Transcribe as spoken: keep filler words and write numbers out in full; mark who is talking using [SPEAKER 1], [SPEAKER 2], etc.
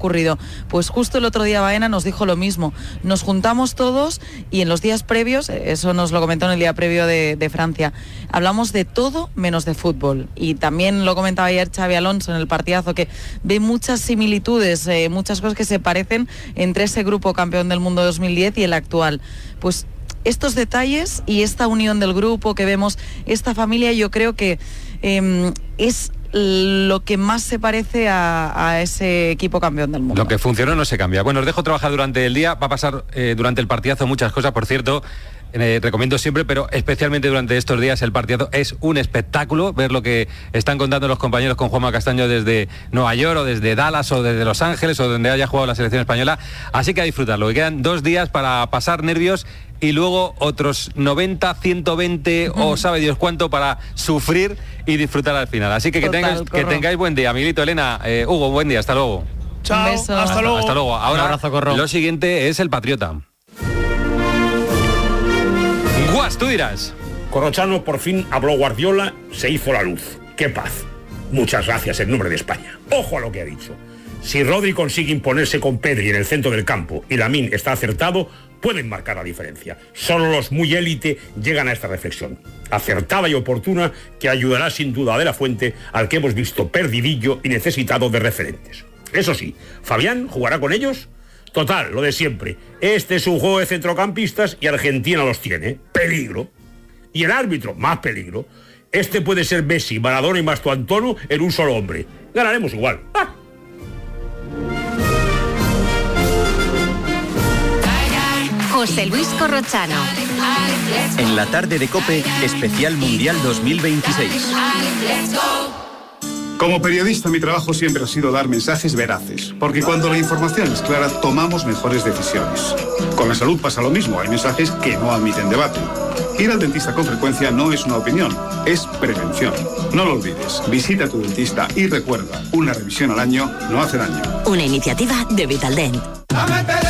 [SPEAKER 1] ocurrido? Pues justo el otro día Baena nos dijo lo mismo. Nos juntamos todos y en los días previos, eso nos lo comentó en el día previo de, de Francia, hablamos de todo menos de fútbol. Y también lo comentaba ayer Xabi Alonso en el partidazo, que ve muchas similitudes, eh, muchas cosas que se parecen entre ese grupo campeón del mundo dos mil diez y el actual. Pues estos detalles y esta unión del grupo que vemos, esta familia, yo creo que eh, es lo que más se parece a, a ese equipo campeón del mundo.
[SPEAKER 2] Lo que funcionó no se cambia. Bueno, os dejo trabajar durante el día. Va a pasar eh, durante el partidazo muchas cosas, por cierto. Eh, recomiendo siempre, pero especialmente durante estos días, el partidazo es un espectáculo. Ver lo que están contando los compañeros con Juanma Castaño desde Nueva York o desde Dallas o desde Los Ángeles o donde haya jugado la selección española. Así que a disfrutarlo. Que quedan dos días para pasar nervios y luego otros noventa, ciento veinte uh-huh. o sabe Dios cuánto para sufrir y disfrutar al final. Así que que, Total, tengáis, que tengáis buen día. Miguelito, Elena, eh, Hugo, buen día. Hasta luego.
[SPEAKER 3] Chao, hasta,
[SPEAKER 2] hasta
[SPEAKER 3] luego.
[SPEAKER 2] Hasta luego. Ahora,
[SPEAKER 3] un abrazo, Corro.
[SPEAKER 2] Lo siguiente es el Patriota. Guas, tú dirás.
[SPEAKER 4] Corrochano, por fin habló Guardiola, se hizo la luz. ¡Qué paz! Muchas gracias en nombre de España. Ojo a lo que ha dicho. Si Rodri consigue imponerse con Pedri en el centro del campo y Lamine está acertado, pueden marcar la diferencia. Solo los muy élite llegan a esta reflexión. Acertada y oportuna que ayudará sin duda a De La Fuente, al que hemos visto perdidillo y necesitado de referentes. Eso sí, ¿Fabián jugará con ellos? Total, lo de siempre. Este es un juego de centrocampistas y Argentina los tiene. Peligro. Y el árbitro, más peligro. Este puede ser Messi, Maradona y Mastoantuono en un solo hombre. Ganaremos igual. ¡Ah!
[SPEAKER 5] José Luis Corrochano.
[SPEAKER 6] En la tarde de COPE, especial Mundial dos mil veintiséis.
[SPEAKER 7] Como periodista, mi trabajo siempre ha sido dar mensajes veraces, porque cuando la información es clara, tomamos mejores decisiones. Con la salud pasa lo mismo, hay mensajes que no admiten debate. Ir al dentista con frecuencia no es una opinión, es prevención. No lo olvides, visita a tu dentista y recuerda, una revisión al año no hace daño.
[SPEAKER 5] Una iniciativa de Vitaldent.